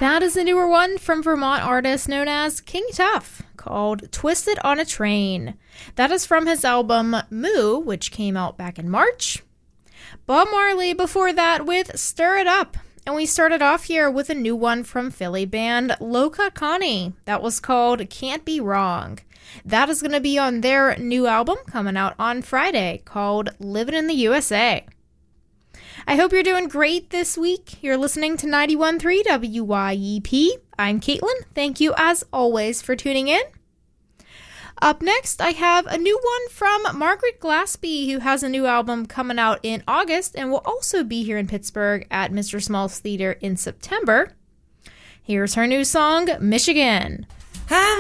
That is a newer one from Vermont artist known as King Tuff called Twisted on a Train. That is from his album Moo, which came out back in March. Bob Marley before that with Stir It Up. And we started off here with a new one from Philly band Loca Connie. That was called Can't Be Wrong. That is going to be on their new album coming out on Friday called Living in the USA. I hope you're doing great this week. You're listening to 91.3 WYEP. I'm Caitlin. Thank you as always for tuning in. Up next, I have a new one from Margaret Glaspie, who has a new album coming out in August and will also be here in Pittsburgh at Mr. Small's Theater in September. Here's her new song, Michigan. I'm